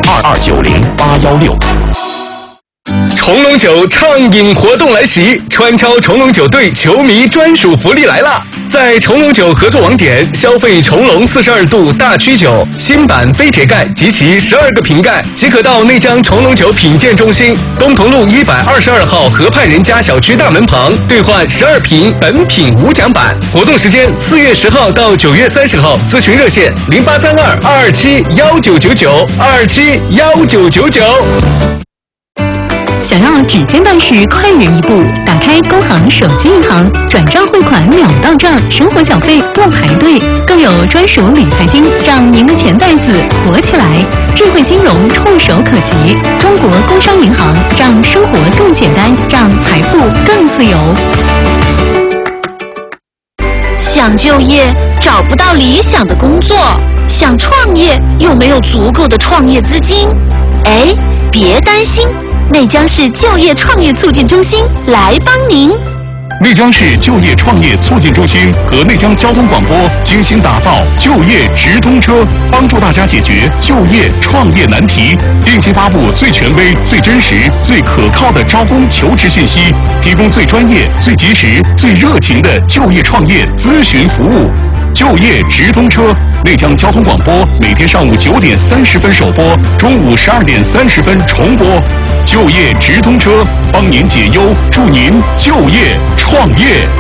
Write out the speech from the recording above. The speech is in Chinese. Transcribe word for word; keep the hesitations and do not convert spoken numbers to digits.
二二九零八幺六。 重龙酒畅饮活动来袭，川超重龙酒队球迷专属福利来了！在重龙酒合作网点消费重龙四十二度大曲酒新版飞铁盖及其十二个瓶盖，即可到内江重龙酒品鉴中心东同路一百二十二号河畔人家小区大门旁兑换十二瓶本品无奖版。活动时间四月十号到九月三十号，咨询热线零八三二二二七幺九九九二二七幺九九九。 想要指尖办事快人一步，打开工行手机银行，转账汇款秒到账，生活缴费不排队，更有专属理财金，让您的钱袋子活起来。智慧金融触手可及，中国工商银行让生活更简单，让财富更自由。 想就业找不到理想的工作，想创业又没有足够的创业资金，哎，别担心。内江市就业创业促进中心来帮您。 内江市就业创业促进中心和内江交通广播精心打造就业直通车，帮助大家解决就业创业难题，定期发布最权威、最真实、最可靠的招工求职信息，提供最专业、最及时、最热情的就业创业咨询服务。就业直通车，内江交通广播每天上午九点三十分首播，中午十二点三十分重播。就业直通车，帮您解忧，助您就业创业。